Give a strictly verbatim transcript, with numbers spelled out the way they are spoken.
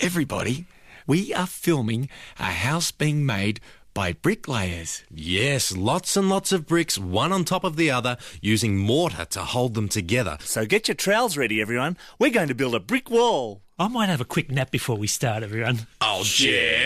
Everybody, we are filming a house being made by bricklayers. Yes, lots and lots of bricks, one on top of the other, using mortar to hold them together. So get your trowels ready, everyone. We're going to build a brick wall. I might have a quick nap before we start, everyone. Oh, Jeff.